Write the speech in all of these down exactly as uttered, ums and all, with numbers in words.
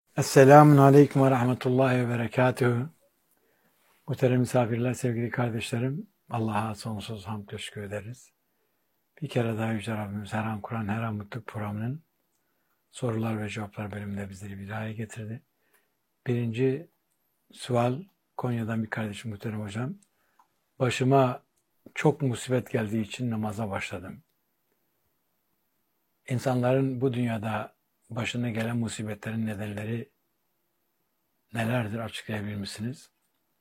Esselamun Aleyküm ve Rahmetullahi ve Berekatuhu. Muhterem misafirler, sevgili kardeşlerim, Allah'a sonsuz hamd teşekkür ederiz. Bir kere daha Yüce Rabbimiz her an Kur'an, her an mutluluk programının sorular ve cevaplar bölümünde bizleri bir araya getirdi. Birinci sual, Konya'dan bir kardeşim muhterem hocam. Başıma çok musibet geldiği için namaza başladım. İnsanların bu dünyada başına gelen musibetlerin nedenleri nelerdir, açıklayabilir misiniz?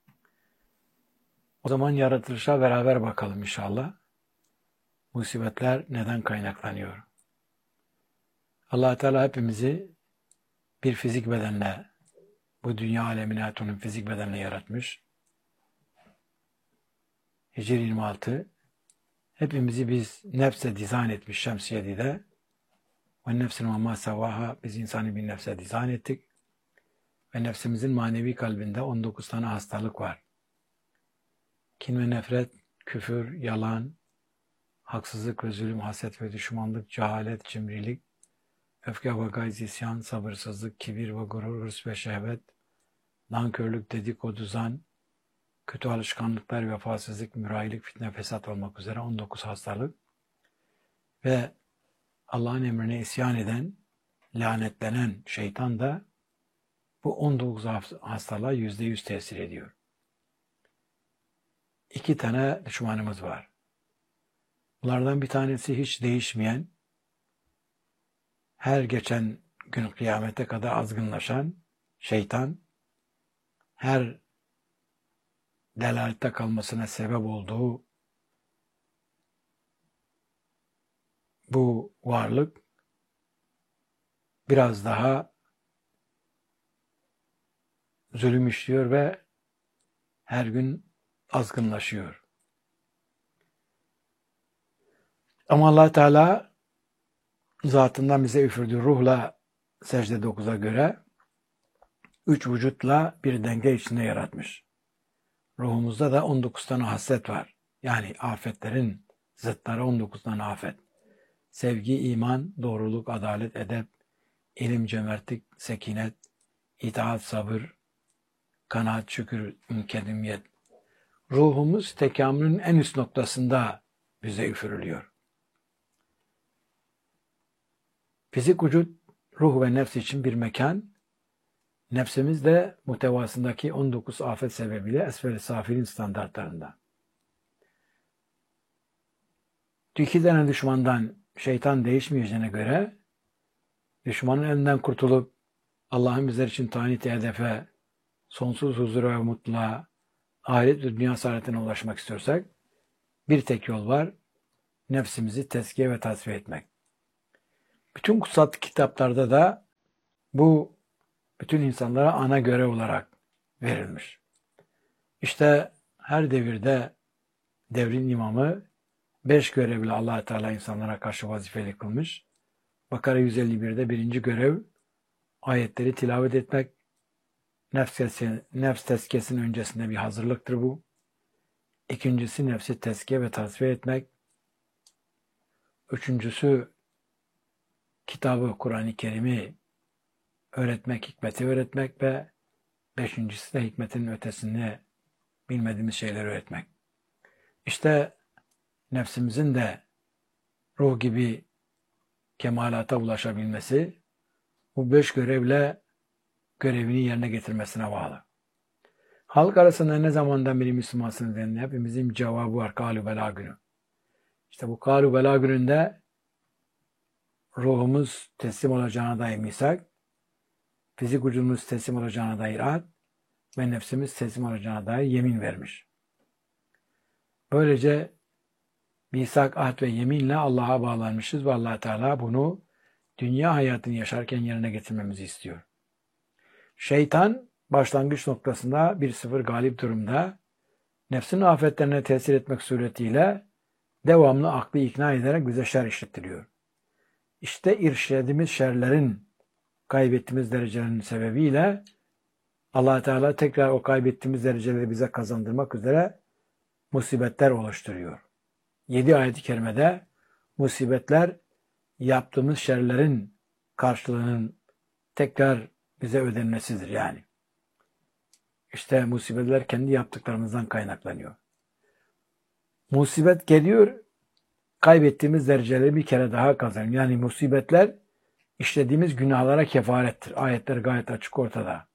O zaman yaratılışa beraber bakalım inşallah. Musibetler neden kaynaklanıyor? Allah Teala hepimizi bir fizik bedenle, bu dünya alemine ait onun fizik bedenle yaratmış. Hicri yirmi altı. Hepimizi biz nefse dizayn etmiş Şemsiye'de. Ve nefsin ve ma sevaha, biz insanı bir nefse dizayn ettik. Ve nefsimizin manevi kalbinde on dokuz tane hastalık var. Kin ve nefret, küfür, yalan, haksızlık ve zulüm, haset ve düşmanlık, cehalet, cimrilik, öfke ve gayz, isyan, sabırsızlık, kibir ve gurur, hırs ve şehvet, nankörlük, dedikodu, zan, kötü alışkanlıklar, vefasızlık, mürahilik, fitne, fesat olmak üzere on dokuz hastalık ve Allah'ın emrine isyan eden, lanetlenen şeytan da bu on dokuz hastalığa yüzde yüz tesir ediyor. İki tane düşmanımız var. Bunlardan bir tanesi hiç değişmeyen, her geçen gün kıyamete kadar azgınlaşan şeytan, her delalette kalmasına sebep olduğu bu varlık biraz daha zulüm işliyor ve her gün azgınlaşıyor. Ama Allah Teala zatından bize üfürdüğü ruhla secde dokuza göre üç vücutla bir denge içinde yaratmış. Ruhumuzda da on dokuz tane haslet var. Yani afetlerin zıtları on dokuz tane afet. Sevgi, iman, doğruluk, adalet, edep, ilim, cömertlik, sekinet, itaat, sabır, kanaat, şükür, mükemmiyet. Ruhumuz tekamülün en üst noktasında bize üfürülüyor. Fizik vücut, ruh ve nefs için bir mekan, nefsimiz de muhtevasındaki on dokuz afet sebebiyle esfel-i safilin standartlarında. İki tane düşmandan şeytan değişmeyeceğine göre düşmanın elinden kurtulup Allah'ın bizler için tayin ettiği hedefe, sonsuz huzura ve mutluluğa, ahiret ve dünya saadetine ulaşmak istiyorsak bir tek yol var: nefsimizi tezkiye ve tasfiye etmek. Bütün kutsal kitaplarda da bu bütün insanlara ana görev olarak verilmiş. İşte her devirde devrin imamı beş görevle Allah Teala insanlara karşı vazifeli kılmış. Bakara yüz elli birde birinci görev ayetleri tilavet etmek. Nefs, nefs tezkiyesinin öncesinde bir hazırlıktır bu. İkincisi nefsi tezkiye ve tasfiye etmek. Üçüncüsü kitabı, Kur'an-ı Kerim'i öğretmek, hikmeti öğretmek ve beşincisi de hikmetin ötesinde bilmediğimiz şeyleri öğretmek. İşte nefsimizin de ruh gibi kemalata ulaşabilmesi bu beş görevle görevini yerine getirmesine bağlı. Halk arasında ne zamandan beri Müslümansınız denildi. Hepimizin cevabı var: Kâlu belâ günü. İşte bu kâlu belâ gününde ruhumuz teslim olacağına dair misak, fizik vücudumuz teslim olacağına dair ahd ve nefsimiz teslim olacağına dair yemin vermiş. Böylece misak, ahd ve yeminle Allah'a bağlanmışız ve Allah Teala bunu dünya hayatını yaşarken yerine getirmemizi istiyor. Şeytan başlangıç noktasında bir sıfır galip durumda nefsin afetlerine tesir etmek suretiyle devamlı aklı ikna ederek bize şer işlettiriyor. İşte irşadimiz şerlerin, kaybettiğimiz derecelerin sebebiyle Allah Teala tekrar o kaybettiğimiz dereceleri bize kazandırmak üzere musibetler oluşturuyor. Yedi ayet-i kerimede musibetler yaptığımız şerlerin karşılığının tekrar bize ödenmesidir yani. İşte musibetler kendi yaptıklarımızdan kaynaklanıyor. Musibet geliyor, kaybettiğimiz dereceleri bir kere daha kazanıyor. Yani musibetler işlediğimiz günahlara kefarettir. Ayetler gayet açık ortada.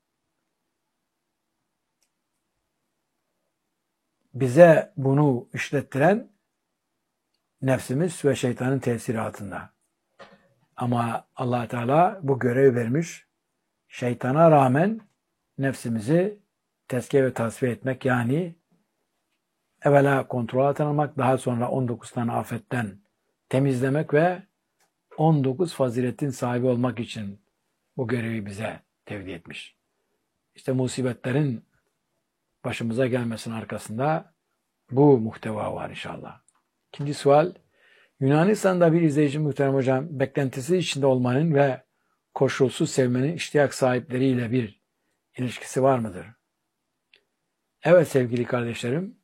Bize bunu işlettiren nefsimiz ve şeytanın tesiri altında. Ama Allah Teala bu görevi vermiş. Şeytana rağmen nefsimizi tezkiye ve tasfiye etmek, yani evvela kontrol altına almak, daha sonra on dokuz tane afetten temizlemek ve on dokuz faziletin sahibi olmak için bu görevi bize tevdi etmiş. İşte musibetlerin başımıza gelmesinin arkasında bu muhteva var inşallah. İkinci sual, Yunanistan'da bir izleyici muhterem hocam, beklentisi içinde olmanın ve koşulsuz sevmenin iştiyak sahipleriyle bir ilişkisi var mıdır? Evet sevgili kardeşlerim,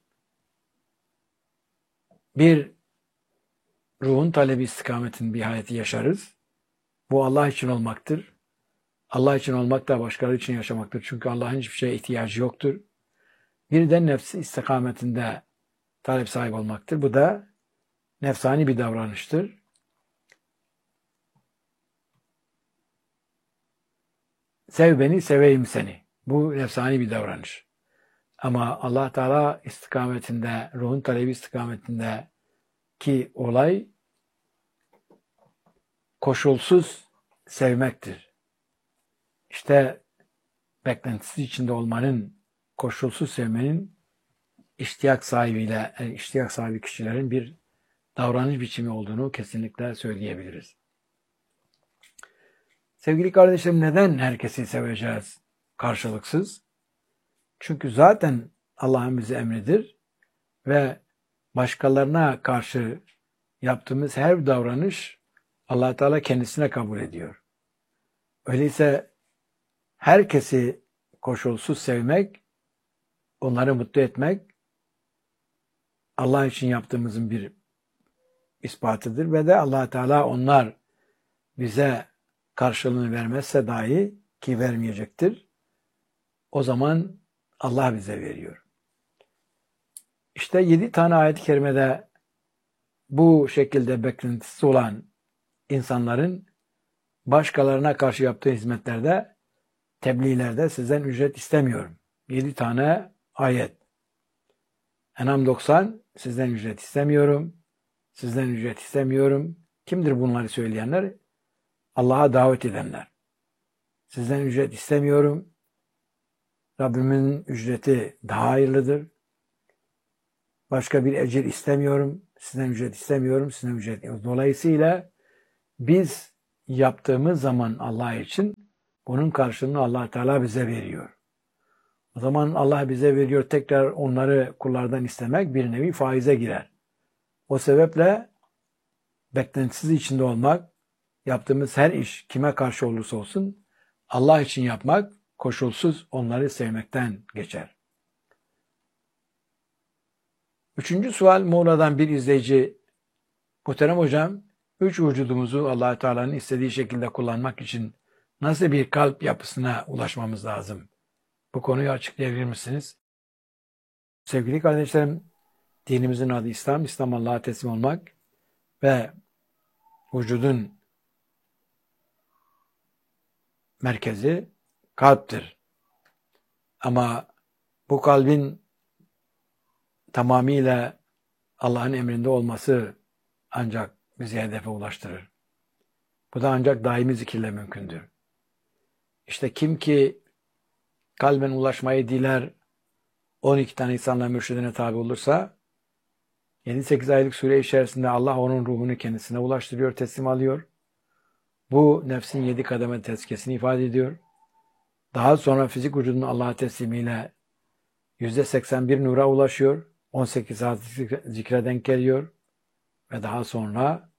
bir ruhun talebi istikametin bir hayatı yaşarız. Bu Allah için olmaktır. Allah için olmak da başkaları için yaşamaktır. Çünkü Allah'ın hiçbir şeye ihtiyacı yoktur. Bir de nefsi istikametinde talep sahibi olmaktır. Bu da nefsani bir davranıştır. Sev beni, seveyim seni. Bu nefsani bir davranış. Ama Allah Teala istikametinde, ruhun talebi istikametinde ki olay koşulsuz sevmektir. İşte beklentisi içinde olmanın, koşulsuz sevmenin iştiyak sahibiyle, yani iştiyak sahibi kişilerin bir davranış biçimi olduğunu kesinlikle söyleyebiliriz. Sevgili kardeşlerim, neden herkesi seveceğiz karşılıksız? Çünkü zaten Allah'ın bize emridir ve başkalarına karşı yaptığımız her davranış Allah Teala kendisine kabul ediyor. Öyleyse herkesi koşulsuz sevmek, onları mutlu etmek Allah için yaptığımızın bir ispatıdır ve de Allah Teala onlar bize karşılığını vermezse dahi, ki vermeyecektir, o zaman Allah bize veriyor. İşte yedi tane ayet-i kerimede bu şekilde beklentisi olan insanların başkalarına karşı yaptığı hizmetlerde, tebliğlerde sizden ücret istemiyorum. Yedi tane ayet. En'am doksan, sizden ücret istemiyorum. Sizden ücret istemiyorum. Kimdir bunları söyleyenler? Allah'a davet edenler. Sizden ücret istemiyorum. Rabbimin ücreti daha hayırlıdır. Başka bir ecir istemiyorum. Sizden ücret istemiyorum. Sizden ücret. Dolayısıyla biz yaptığımız zaman Allah için bunun karşılığını Allah Teala bize veriyor. O zaman Allah bize veriyor, tekrar onları kullardan istemek bir nevi faize girer. O sebeple beklentisiz içinde olmak, yaptığımız her iş kime karşı olursa olsun Allah için yapmak, koşulsuz onları sevmekten geçer. Üçüncü sual, Muğla'dan bir izleyici, muhterem hocam, üç vücudumuzu Allah Teala'nın istediği şekilde kullanmak için nasıl bir kalp yapısına ulaşmamız lazım? Bu konuyu açıklayabilir misiniz? Sevgili kardeşlerim, dinimizin adı İslam. İslam Allah'a teslim olmak ve vücudun merkezi kalptir. Ama bu kalbin tamamıyla Allah'ın emrinde olması ancak bizi hedefe ulaştırır. Bu da ancak daimi zikirle mümkündür. İşte kim ki kalben ulaşmayı diler, on iki tane insanla mürşidine tabi olursa, yedi sekiz aylık süre içerisinde Allah onun ruhunu kendisine ulaştırıyor, teslim alıyor. Bu nefsin yedi kademe tezkiyesini ifade ediyor. Daha sonra fizik vücudunun Allah'a teslimiyle yüzde seksen bir nura ulaşıyor. on sekiz saat zikre denk geliyor. Ve daha sonra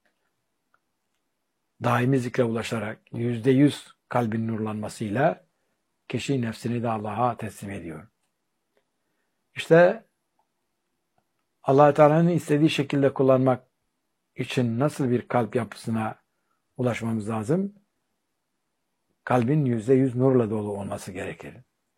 daimi zikre ulaşarak yüzde yüz kalbin nurlanmasıyla kişi nefsini de Allah'a teslim ediyor. İşte Allah Teala'nın istediği şekilde kullanmak için nasıl bir kalp yapısına ulaşmamız lazım? kalbin yüzde yüz nurla dolu olması gerekir.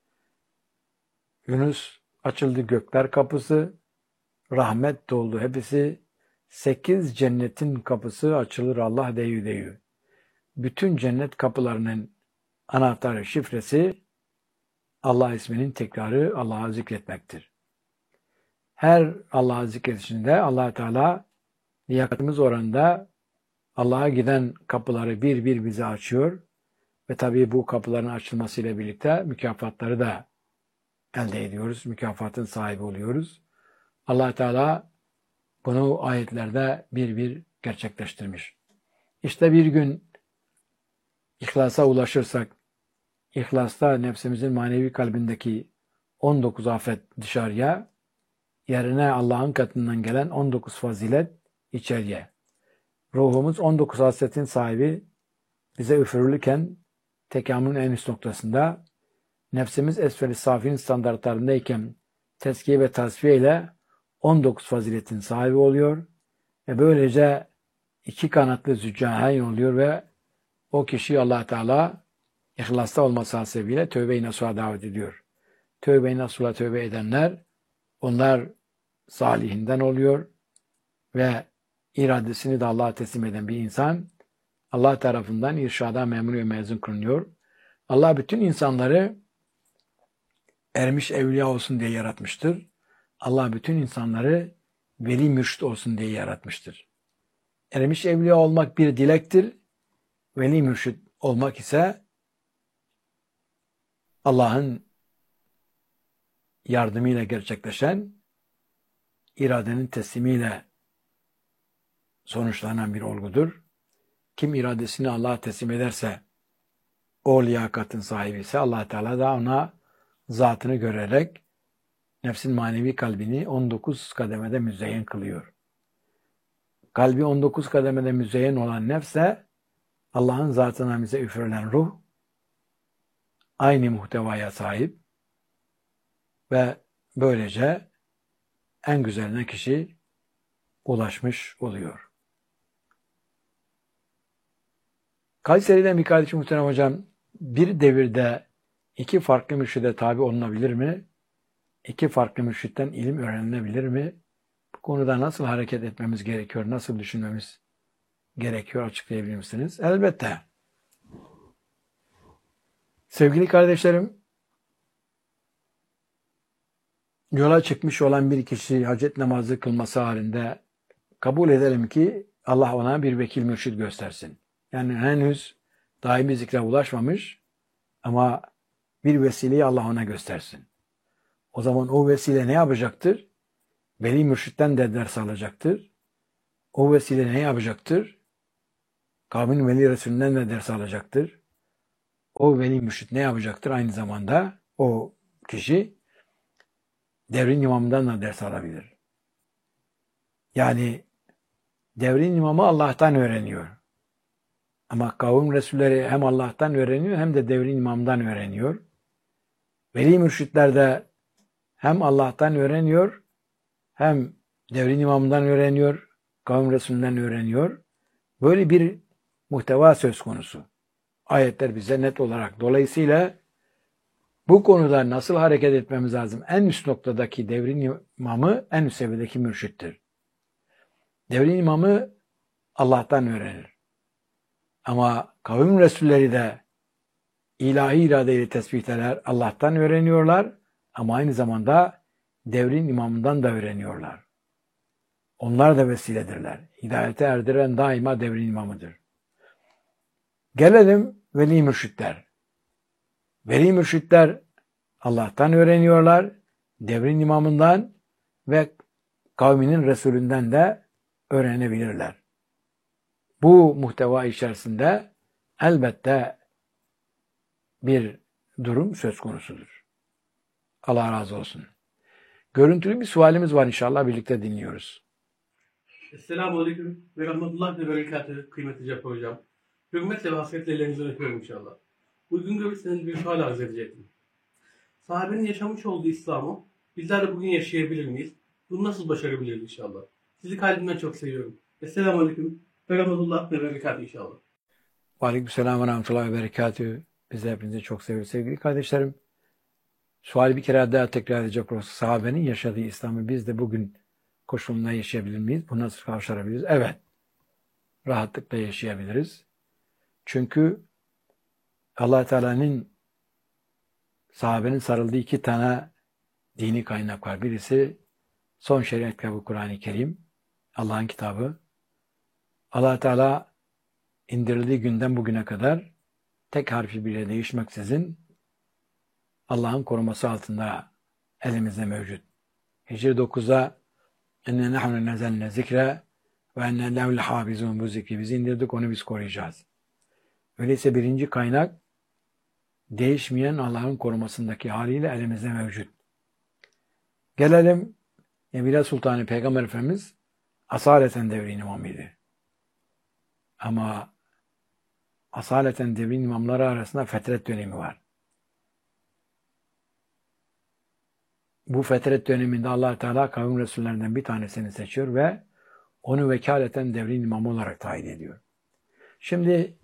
Yunus açıldı gökler kapısı, rahmet doldu hepsi, sekiz cennetin kapısı açılır Allah deyü deyü. Bütün cennet kapılarının anahtarı, şifresi Allah isminin tekrarı, Allah'ı zikretmektir. Her Allah'ı zikretişinde Allah Teala liyakatımız oranında Allah'a giden kapıları bir bir bize açıyor ve tabii bu kapıların açılmasıyla birlikte mükafatları da elde ediyoruz. Mükafatın sahibi oluyoruz. Allah Teala bunu ayetlerde bir bir gerçekleştirmiş. İşte bir gün İhlasa ulaşırsak, İhlasta nefsimizin manevi kalbindeki on dokuz afet dışarıya, yerine Allah'ın katından gelen on dokuz fazilet içeriye. Ruhumuz on dokuz hasletin sahibi bize üfürülürken tekamülün en üst noktasında, nefsimiz esfel-i safinin standartlarındayken tezkiye ve tasfiye ile on dokuz faziletin sahibi oluyor ve böylece iki kanatlı züccahen oluyor ve o kişi Allah Teala İhlasta olması hasebiyle tövbe-i nasuha davet ediyor. Tövbe-i nasuha tövbe edenler, onlar salihinden oluyor ve iradesini de Allah'a teslim eden bir insan Allah tarafından irşada memur ve mezun kılınıyor. Allah bütün insanları ermiş evliya olsun diye yaratmıştır. Allah bütün insanları veli mürşid olsun diye yaratmıştır. Ermiş evliya olmak bir dilektir. Veli mürşid olmak ise Allah'ın yardımıyla gerçekleşen, iradenin teslimiyle sonuçlanan bir olgudur. Kim iradesini Allah'a teslim ederse, o liyakatın sahibi ise Allah Teala da ona zatını görerek nefsin manevi kalbini on dokuz kademede müzeyyen kılıyor. Kalbi on dokuz kademede müzeyyen olan nefse Allah'ın zatına bize üfürülen ruh aynı muhtevaya sahip ve böylece en güzeline kişi ulaşmış oluyor. Kayseri'den bir kardeşim muhterem hocam, bir devirde iki farklı mürşide tabi olunabilir mi? İki farklı mürşitten ilim öğrenilebilir mi? Bu konuda nasıl hareket etmemiz gerekiyor, nasıl düşünmemiz gerekiyor açıklayabilir misiniz? Elbette. Sevgili kardeşlerim, yola çıkmış olan bir kişi hacet namazı kılması halinde kabul edelim ki Allah ona bir vekil mürşid göstersin. Yani henüz daimi zikre ulaşmamış ama bir vesileyi Allah ona göstersin. O zaman o vesile ne yapacaktır? Veli mürşitten de ders alacaktır. O vesile ne yapacaktır? Kavmin veli Resulünden de ders alacaktır. O veli mürşid ne yapacaktır? Aynı zamanda o kişi devrin imamından da ders alabilir. Yani devrin imamı Allah'tan öğreniyor. Ama kavim Resulleri hem Allah'tan öğreniyor hem de devrin imamdan öğreniyor. Veli mürşitler de hem Allah'tan öğreniyor hem devrin imamından öğreniyor, kavim Resulünden öğreniyor. Böyle bir muhteva söz konusu. Ayetler bize net olarak. Dolayısıyla bu konuda nasıl hareket etmemiz lazım? En üst noktadaki devrin imamı en üst seviyedeki mürşittir. Devrin imamı Allah'tan öğrenir. Ama kavim Resulleri de ilahi iradeyle tespitler Allah'tan öğreniyorlar ama aynı zamanda devrin imamından da öğreniyorlar. Onlar da vesiledirler. Hidayete erdiren daima devrin imamıdır. Gelelim veli mürşitler. Veli mürşitler Allah'tan öğreniyorlar, devrin imamından ve kavminin Resulünden de öğrenebilirler. Bu muhteva içerisinde elbette bir durum söz konusudur. Allah razı olsun. Görüntülü bir sualimiz var, inşallah birlikte dinliyoruz. Esselamu Aleyküm ve Rahmetullah ve Berekatü kıymetli Cafer Hocam. Hürmetle ve hasretle ellerinizden öpüyorum inşallah. Uygun görürseniz bir sual arz edecektim. Sahabenin yaşamış olduğu İslam'ı bizler de bugün yaşayabilir miyiz? Bunu nasıl başarabiliriz inşallah? Sizi kalbimden çok seviyorum. Esselamu Aleyküm ve Rahmetullah ve Berekatü inşallah. Aleykümselam ve Rahmetullah ve Berekatü. Bizi hepinizi çok seviyoruz sevgili kardeşlerim. Suali bir kere daha tekrar edecek olursak, sahabenin yaşadığı İslam'ı biz de bugün koşulunda yaşayabilir miyiz? Bu nasıl kavuşabiliriz? Evet. Rahatlıkla yaşayabiliriz. Çünkü Allah Teala'nın sahabenin sarıldığı iki tane dini kaynak var. Birisi son şeriat kitabı Kur'an-ı Kerim, Allah'ın kitabı. Allah Teala indirildiği günden bugüne kadar tek harfi bile değişmeksizin Allah'ın koruması altında elimizde mevcut. Hicr dokuzda enne nahnu nezelne zikre ve enne lehul hafizun, bu zikri biz indirdik, onu biz koruyacağız. Öyleyse birinci kaynak değişmeyen Allah'ın korumasındaki haliyle elimizde mevcut. Gelelim Nebiler Sultanı Peygamber Efendimiz asaleten devrin imamıydı. Ama asaleten devrin imamları arasında fetret dönemi var. Bu fetret döneminde Allah Teala kavim Resullerinden bir tanesini seçiyor ve onu vekaleten devrin imamı olarak tayin ediyor. Şimdi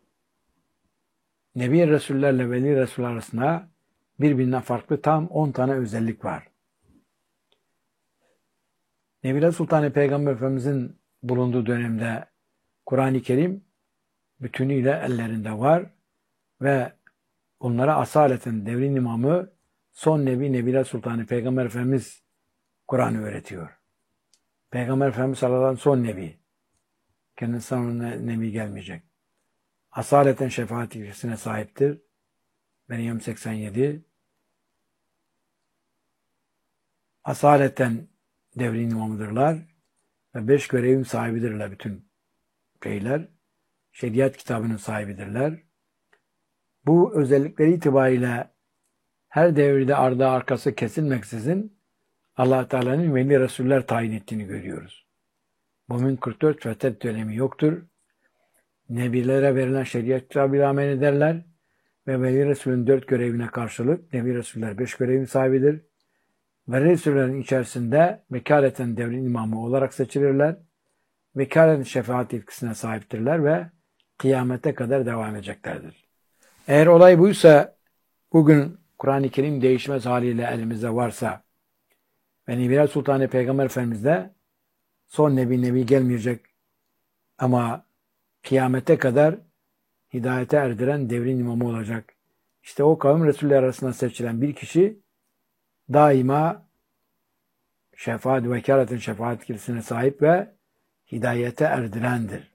Nebi Resullerle Veli Resuller arasında birbirinden farklı tam on tane özellik var. Nebiler Sultanı Peygamber Efendimizin bulunduğu dönemde Kur'an-ı Kerim bütünüyle ellerinde var ve onlara asaleten devrin imamı son Nebi Nebiler Sultanı Peygamber Efendimiz Kur'an'ı öğretiyor. Peygamber Efendimiz sallallahu aleyhi ve sellem son Nebi. Kendisinden sonra Nebi gelmeyecek. Asaleten şefaat ilgisine sahiptir. Meryem seksen yedi. Asaleten devrin imamıdırlar ve beş görevin sahibidirler bütün şeyler. Şeriat kitabının sahibidirler. Bu özellikleri itibariyle her devirde ardı arkası kesilmeksizin Allah Teala'nın veli Resuller tayin ettiğini görüyoruz. Mümin kırk dört fetret dönemi yoktur. Nebilere verilen şeriat kitabıyla amel ederler ve veli Resulün dört görevine karşılık Nebi Resuller beş görevin sahibidir. Veli Resullerin içerisinde vekaleten devrin imamı olarak seçilirler. Vekaleten şefaat yetkisine sahiptirler ve kıyamete kadar devam edeceklerdir. Eğer olay buysa, bugün Kur'an-ı Kerim değişmez haliyle elimizde varsa ve Nebiler Sultanı Peygamber Efendimiz de son Nebi Nebi gelmeyecek ama kıyamete kadar hidayete erdiren devrin imamı olacak. İşte o kavim Resulleri arasında seçilen bir kişi daima şefaat, vekaletin şefaat kilisine sahip ve hidayete erdirendir.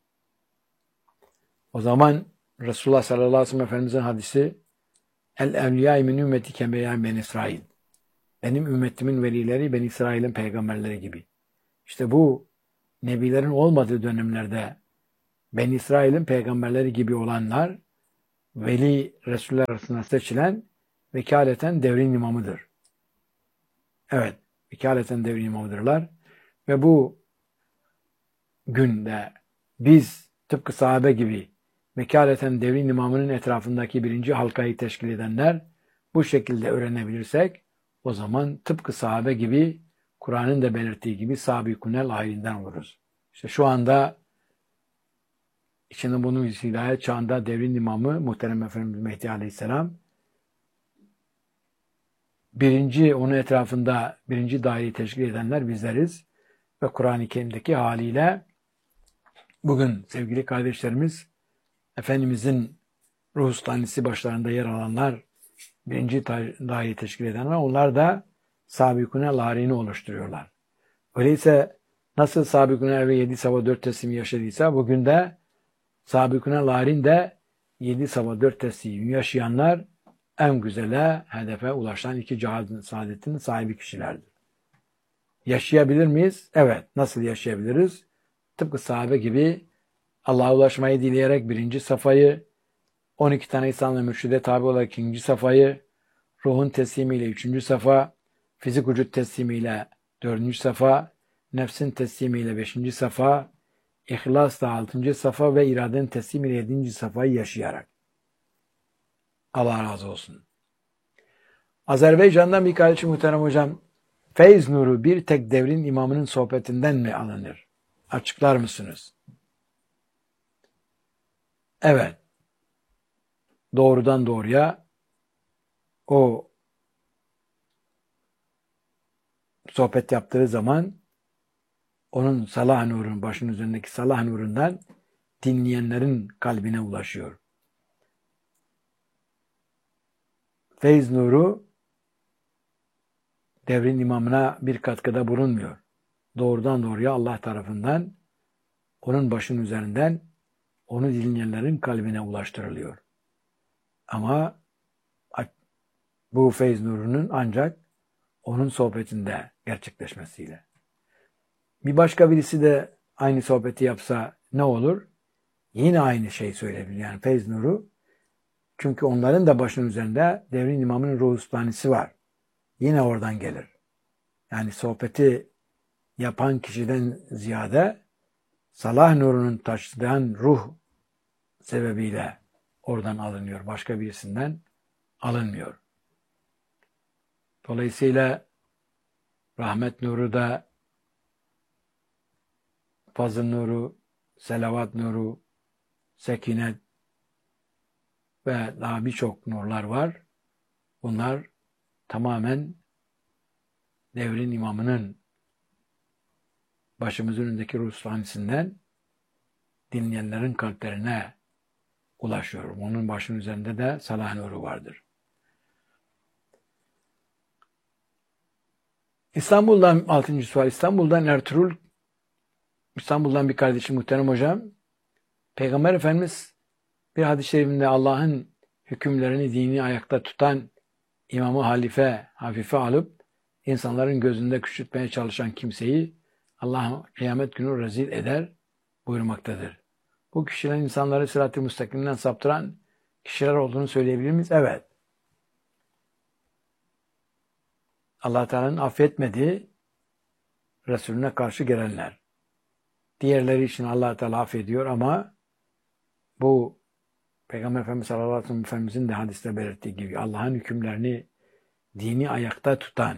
O zaman Resulullah sallallahu aleyhi ve sellem Efendimizin hadisi El evliyâ min ümmeti kemeyâ ben İsrail. Benim ümmetimin velileri ben İsrail'in peygamberleri gibi. İşte bu nebilerin olmadığı dönemlerde ben İsrail'in peygamberleri gibi olanlar veli Resuller arasında seçilen vekaleten devrin imamıdır. Evet, vekaleten devrin imamıdırlar. Ve bu günde biz tıpkı sahabe gibi vekaleten devrin imamının etrafındaki birinci halkayı teşkil edenler bu şekilde öğrenebilirsek o zaman tıpkı sahabe gibi Kur'an'ın da belirttiği gibi sabikunel ailinden oluruz. İşte şu anda içinde bunun hidayet çağında devrin imamı Muhterem Efendimiz Mehdi Aleyhisselam birinci onun etrafında birinci daireyi teşkil edenler bizleriz ve Kur'an-ı Kerim'deki haliyle bugün sevgili kardeşlerimiz Efendimizin ruhustanisi başlarında yer alanlar birinci daireyi teşkil edenler, onlar da sabikune larini oluşturuyorlar. Öyleyse nasıl sabikune ve yedi sabah dört teslimi yaşadıysa bugün de sabikune larin de yedi sabah dört teslimi yaşayanlar en güzele hedefe ulaşan iki cihadın saadetinin sahibi kişilerdir. Yaşayabilir miyiz? Evet. Nasıl yaşayabiliriz? Tıpkı sahabe gibi Allah'a ulaşmayı dileyerek birinci safayı, on iki tane İslam'la mürşide tabi olarak ikinci safayı, ruhun teslimiyle üçüncü safa, fizik vücut teslimiyle dördüncü safa, nefsin teslimiyle beşinci safa, ihlasla altıncı safa ve iradenin teslimiyle yedinci safayı yaşayarak. Allah razı olsun. Azerbaycan'dan bir kardeşim muhterem hocam, feyz nuru bir tek devrin imamının sohbetinden mi alınır? Açıklar mısınız? Evet. doğrudan doğruya o sohbet yaptığı zaman onun salah nurun, başının üzerindeki salah nurundan dinleyenlerin kalbine ulaşıyor. Feyz nuru devrin imamına bir katkıda bulunmuyor. Doğrudan doğruya Allah tarafından onun başının üzerinden onu dinleyenlerin kalbine ulaştırılıyor. Ama bu feyz nurunun ancak onun sohbetinde gerçekleşmesiyle. Bir başka birisi de aynı sohbeti yapsa ne olur? Yine aynı şey söyleyebilir. Yani feyz nuru. Çünkü onların da başının üzerinde devrin imamının ruh üstanisi var. Yine oradan gelir. Yani sohbeti yapan kişiden ziyade salah nurunun taşıdığı ruh sebebiyle oradan alınıyor. Başka birisinden alınmıyor. Dolayısıyla rahmet nuru da, fazıl nuru, selavat nuru, sekinet ve daha birçok nurlar var. Bunlar tamamen devrin imamının başımızın önündeki ruh sahnesinden dinleyenlerin kalplerine ulaşıyor. Onun başının üzerinde de salah nuru vardır. İstanbul'dan altıncı sual. İstanbul'dan Ertuğrul, İstanbul'dan bir kardeşim, muhterem hocam. Peygamber Efendimiz bir hadis-i şerifinde Allah'ın hükümlerini, dini ayakta tutan imamı halife hafife alıp insanların gözünde küçültmeye çalışan kimseyi Allah kıyamet günü rezil eder buyurmaktadır. Bu kişilerin insanları sırat-ı müstakimden saptıran kişiler olduğunu söyleyebilir miyiz? Evet. Allah Teala'nın affetmediği Resulüne karşı gelenler. Diğerleri için Allah Teala affediyor ama bu Peygamber Efendimiz sallallahu aleyhi ve sellem Efendimizin de hadiste belirttiği gibi Allah'ın hükümlerini dini ayakta tutan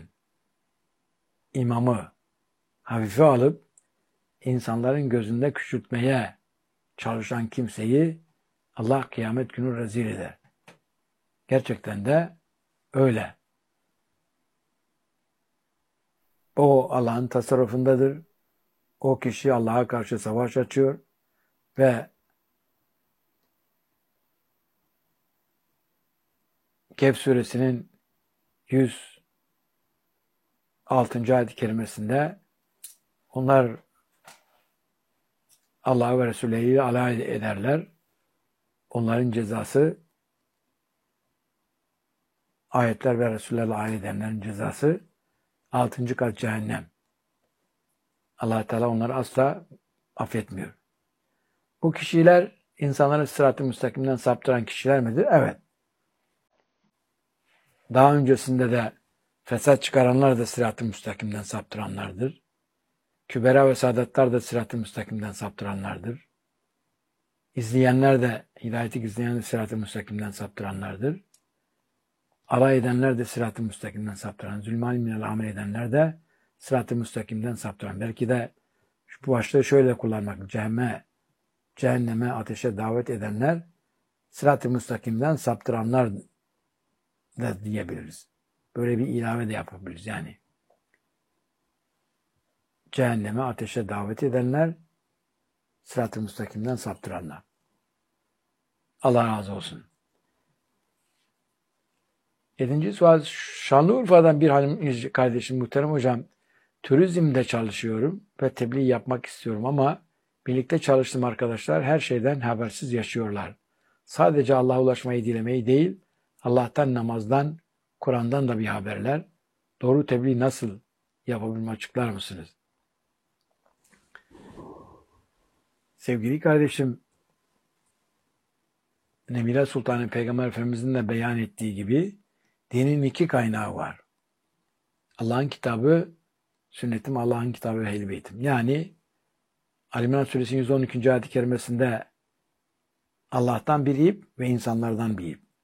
imamı hafife alıp insanların gözünde küçültmeye çalışan kimseyi Allah kıyamet günü rezil eder. Gerçekten de öyle. O Allah'ın tasarrufundadır. O kişi Allah'a karşı savaş açıyor ve Kehf suresinin yüz altıncı ayet-i kerimesinde onlar Allah ve Resulü'yle alay ederler. Onların cezası ayetler ve Resullerle alay edenlerin cezası altıncı kat cehennem. Allah Teala onları asla affetmiyor. Bu kişiler insanları sırat-ı müstakimden saptıran kişiler midir? Evet. Daha öncesinde de fesat çıkaranlar da sırat-ı müstakimden saptıranlardır. Kübera ve sadatlar da sırat-ı müstakimden saptıranlardır. İzleyenler de, hidayeti gizleyen de sırat-ı müstakimden saptıranlardır. Alay edenler de sırat-ı müstakimden saptıran, zulmani minel amel edenler de sırat-ı müstakimden saptıran. Belki de bu başlığı şöyle kullanmak, cehenneme, cehenneme, ateşe davet edenler sırat-ı müstakimden saptıranlar da diyebiliriz. Böyle bir ilave de yapabiliriz yani. Cehenneme, ateşe davet edenler sırat-ı müstakimden saptıranlar. Allah razı olsun. Yedinci sual, Şanlıurfa'dan bir hanım kardeşim, muhterem hocam, turizmde çalışıyorum ve tebliğ yapmak istiyorum ama birlikte çalıştığım arkadaşlar her şeyden habersiz yaşıyorlar. Sadece Allah'a ulaşmayı dilemeyi değil, Allah'tan, namazdan, Kur'an'dan da bir haberler. Doğru tebliğ nasıl yapabilme açıklar mısınız? Sevgili kardeşim, Nebile Sultan'ın Peygamber Efendimiz'in de beyan ettiği gibi dinin iki kaynağı var. Allah'ın kitabı, sünnetim, Allah'ın kitabı ve ehl-i beytim. Yani Ali İmran Suresinin yüz on ikinci ayet-i kerimesinde Allah'tan bir ip ve insanlardan bir ip.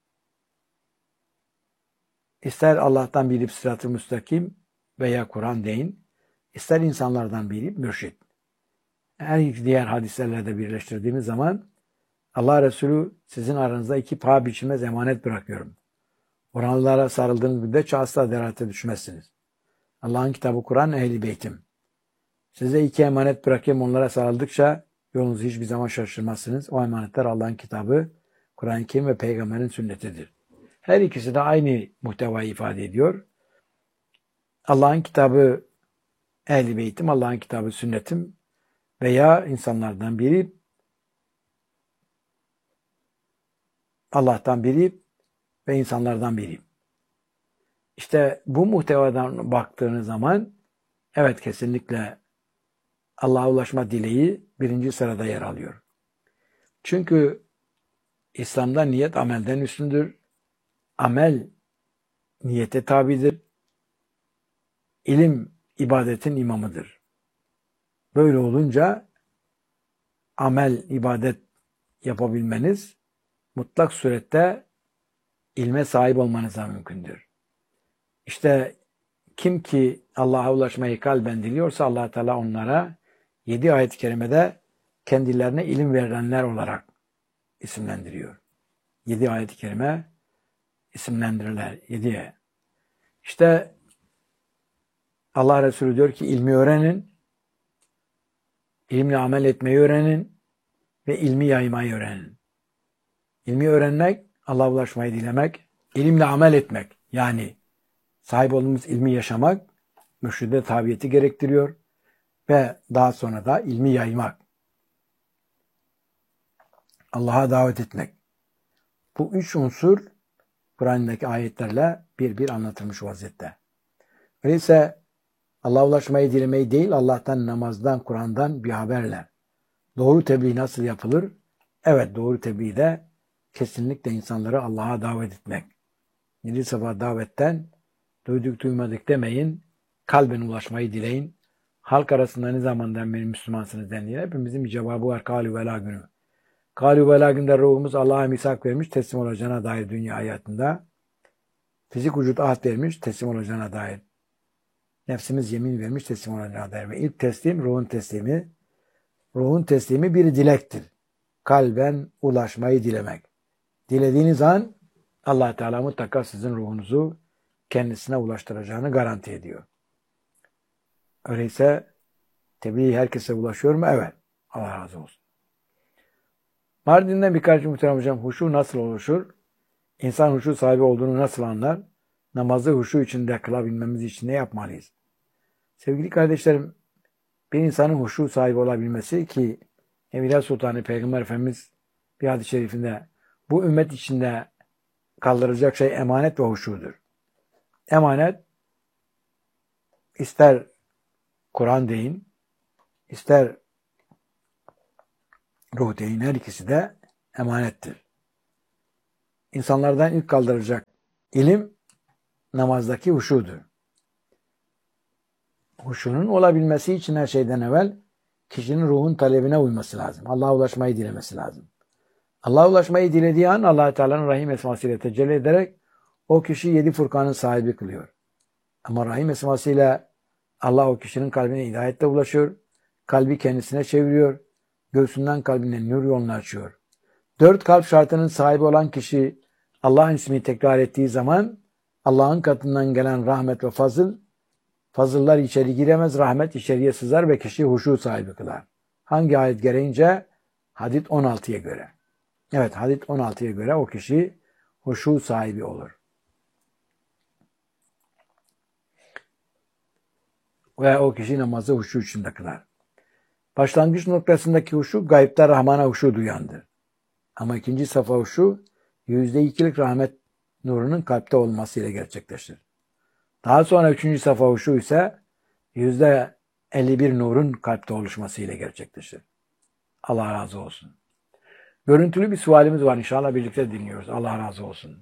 İster Allah'tan bir ip sırat-ı müstakim veya Kur'an deyin, ister insanlardan bir ip mürşid. Her iki diğer hadislerle de birleştirdiğimiz zaman Allah Resulü sizin aranızda iki paha biçilmez emanet bırakıyorum. Oranlara sarıldığınız müddetçe asla deralete düşmezsiniz. Allah'ın kitabı Kur'an, Ehl-i Beytim. Size iki emanet bırakayım, onlara sarıldıkça yolunuzu hiçbir zaman şaşırmazsınız. O emanetler Allah'ın kitabı, Kur'an-ı Kerim ve Peygamberin sünnetidir. Her ikisi de aynı muhtevayı ifade ediyor. Allah'ın kitabı Ehl-i Beytim, Allah'ın kitabı sünnetim veya insanlardan biri, Allah'tan biri ve insanlardan biri. İşte bu muhtevadan baktığınız zaman evet, kesinlikle Allah'a ulaşma dileği birinci sırada yer alıyor. Çünkü İslam'da niyet amelden üstündür. Amel niyete tabidir. İlim ibadetin imamıdır. Böyle olunca amel, ibadet yapabilmeniz mutlak surette ilme sahip olmanıza mümkündür. İşte kim ki Allah'a ulaşmayı kalben diliyorsa Allah Teala onlara yedi ayet-i kerimede kendilerine ilim verenler olarak isimlendiriyor. Yedi ayet-i kerime isimlendirirler. Yediye. İşte Allah Resulü diyor ki ilmi öğrenin, ilimle amel etmeyi öğrenin ve ilmi yaymayı öğrenin. İlmi öğrenmek, Allah'a ulaşmayı dilemek, ilimle amel etmek, yani sahip olduğumuz ilmi yaşamak, mürşide tabiyeti gerektiriyor ve daha sonra da ilmi yaymak. Allah'a davet etmek. Bu üç unsur Kur'an'daki ayetlerle bir bir anlatılmış vaziyette. Öyleyse Allah'a ulaşmayı dilemeyi değil, Allah'tan, namazdan, Kur'an'dan bir haberle. Doğru tebliğ nasıl yapılır? Evet, doğru tebliğ de kesinlikle insanları Allah'a davet etmek. Yedi sabah davetten duyduk duymadık demeyin, kalben ulaşmayı dileyin. Halk arasında ne zamandan beri Müslümansınız dendiğinde hepimizin bir cevabı var. Kâlü velâ günü. Kâlü velâ günde ruhumuz Allah'a misak vermiş, teslim olacağına dair dünya hayatında. Fizik vücut ahd vermiş, teslim olacağına dair. Nefsimiz yemin vermiş, teslim olacağına dair. Ve ilk teslim ruhun teslimi. Ruhun teslimi bir dilektir. Kalben ulaşmayı dilemek. Dilediğiniz an Allah Teala mutlaka sizin ruhunuzu kendisine ulaştıracağını garanti ediyor. Öyleyse tebliğ herkese ulaşıyor mu? Evet. Allah razı olsun. Mardin'den birkaç muhterem hocam, huşu nasıl oluşur? İnsan huşu sahibi olduğunu nasıl anlar? Namazı huşu içinde kılabilmemiz için ne yapmalıyız? Sevgili kardeşlerim, bir insanın huşu sahibi olabilmesi ki Evliya Sultanı Peygamber Efendimiz bir hadis-i şerifinde bu ümmet içinde kaldıracak şey emanet ve huşudur. Emanet ister Kur'an deyin, ister ruh deyin, her ikisi de emanettir. İnsanlardan ilk kaldıracak ilim namazdaki huşudur. Huşunun olabilmesi için her şeyden evvel kişinin ruhun talebine uyması lazım. Allah'a ulaşmayı dilemesi lazım. Allah'a ulaşmayı dilediği an Allah Teala'nın Rahim esmasıyla tecelli ederek o kişi yedi Furkan'ın sahibi kılıyor. Ama Rahim esmasıyla Allah o kişinin kalbine hidayetle ulaşıyor. Kalbi kendisine çeviriyor. Göğsünden kalbine nur yolunu açıyor. Dört kalp şartının sahibi olan kişi Allah'ın ismini tekrar ettiği zaman Allah'ın katından gelen rahmet ve fazıl, fazıllar içeri giremez, rahmet içeriye sızar ve kişi huşu sahibi kılar. Hangi ayet gereğince? Hadid on altıya göre. Evet, Hadid on altıya göre o kişi huşu sahibi olur. Ve o kişi namazı huşu içinde kılar. Başlangıç noktasındaki huşu, gayipte Rahman'a huşu duyandır. Ama ikinci safa huşu, yüzde ikilik rahmet nurunun kalpte olmasıyla gerçekleşir. Daha sonra üçüncü safa huşu ise yüzde elli bir nurun kalpte oluşmasıyla gerçekleşir. Allah razı olsun. Görüntülü bir sualimiz var. İnşallah birlikte dinliyoruz. Allah razı olsun.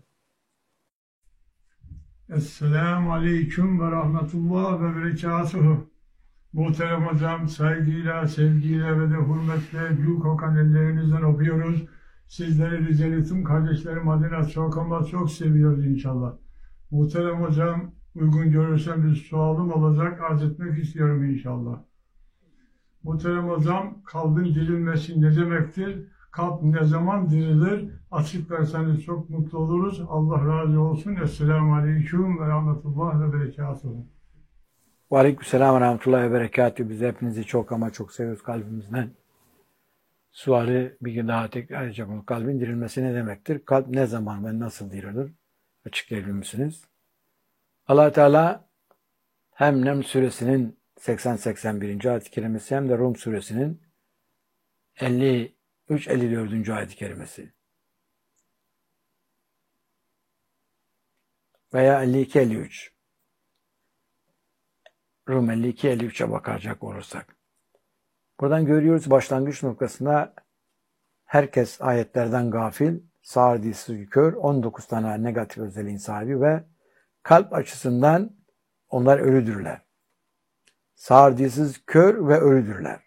Esselamu Aleyküm ve Rahmetullah ve Berekatuhu. Muhterem hocam, saygıyla, sevgiyle ve de hürmetle gül kokan ellerinizden öpüyoruz. Sizleri Rizeli tüm kardeşlerim adına çok ama çok seviyoruz inşallah. Muhterem hocam, uygun görürsem bir sualım olacak, arz etmek istiyorum inşallah. Muhterem hocam, kalbin dilinmesi ne demektir? kalp ne zaman dirilir? Açıklarsanız çok mutlu oluruz. Allah razı olsun. Esselamu Aleyküm ve Rahmetullah ve Berekatuhu. Ve aleykümselam ve rahmetullahi ve berekatühü. Biz hepinizi çok ama çok seviyoruz kalbimizden. Suali bir gün daha tekrar edeceğim. Kalbin dirilmesi ne demektir? Kalp ne zaman ve nasıl dirilir? Açıklayabilir misiniz? Allah Teala hem Neml suresinin seksen seksen birinci ayet-i kerimesi hem de Rum suresinin elli üç elli dördüncü ayet-i kerimesi veya elli iki elli üç, Rum elli iki elli üçe bakacak olursak. Buradan görüyoruz başlangıç noktasında herkes ayetlerden gafil, sağır, dilsiz, kör, on dokuz tane negatif özelliğin sahibi ve kalp açısından onlar ölüdürler. Sağır, dilsiz, kör ve ölüdürler.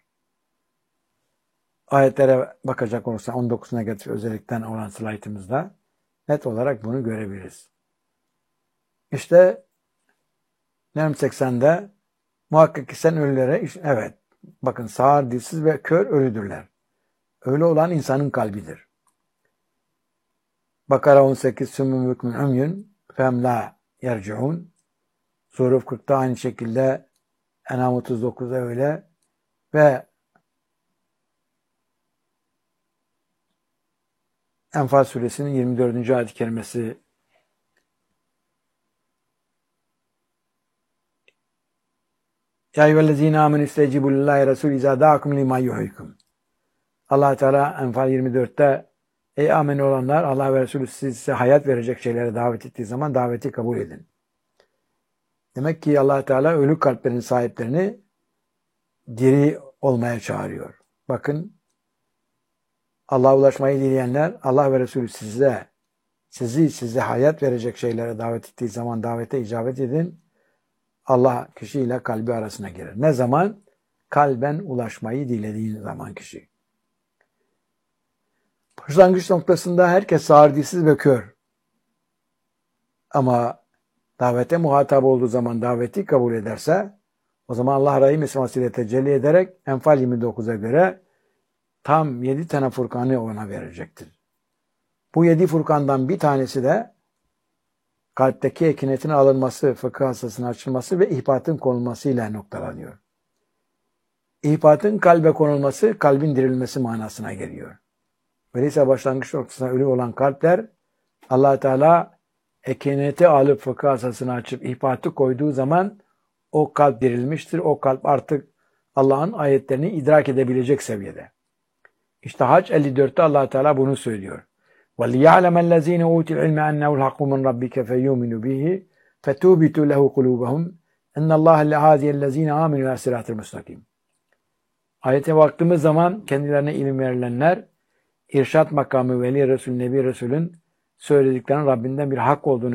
Ayetlere bakacak olursa on dokuz negatif özellikten olan slaytımızda net olarak bunu görebiliriz. İşte Neml seksende muhakkak ki sen ölülere, evet bakın sağır, dilsiz ve kör ölüdürler. Ölü olan insanın kalbidir. Bakara on sekiz Sümmün mükmün ömyün fem la yerciun. Zuhruf kırkta aynı şekilde, En'am otuz dokuzda öyle ve Enfal suresinin yirmi dördüncü ayet-i kerimesi Ya eyyühellezine amenu istecibu lillahi Resul izâ da'akum lima yuhyikum. Allah Teala Enfal yirmi dörtte ey amenu olanlar, Allah ve Resulü size hayat verecek şeylere davet ettiği zaman daveti kabul edin. Demek ki Allah Teala ölü kalplerin sahiplerini diri olmaya çağırıyor. Bakın, Allah'a ulaşmayı dileyenler, Allah ve Resulü size sizi size hayat verecek şeylere davet ettiği zaman davete icabet edin. Allah kişiyle kalbi arasına girer. Ne zaman? Kalben ulaşmayı dilediğin zaman kişi. Başlangıç noktasında herkes sağır, dilsiz ve kör. Ama davete muhatap olduğu zaman daveti kabul ederse o zaman Allah Rahim ismasıyla tecelli ederek Enfal yirmi dokuza göre tam yedi tane Furkan'ı ona verecektir. Bu yedi Furkan'dan bir tanesi de kalpteki ekinetin alınması, fıkıh hassasının açılması ve ihbatın konulmasıyla noktalanıyor. İhbatın kalbe konulması, kalbin dirilmesi manasına geliyor. Öyleyse başlangıç noktasında ölü olan kalpler, Allah Teala ekineti alıp fıkıh hassasını açıp ihbatı koyduğu zaman o kalp dirilmiştir. O kalp artık Allah'ın ayetlerini idrak edebilecek seviyede. İşte Hac elli dörtte Allah Teala bunu söylüyor. وَلِيَعْلَمَ الَّذ۪ينَ اُوتِ الْعِلْمَ اَنَّهُ الْحَقُّ مِنْ رَبِّكَ فَيُؤْمِنُ بِهِ فَتُوبِتُوا لَهُ قُلُوبَهُمْ اَنَّ اللّٰهَ لَهَادِيَ الَّذ۪ينَ آمِنُوا اَلَى صِرَاطِ الْمُسْتَقِيمِ. Ayete baktığımız zaman kendilerine ilim verilenler, irşat makamı Veli Resul, Nebi Resul'ün söylediklerinin Rabbinden bir hak olduğunu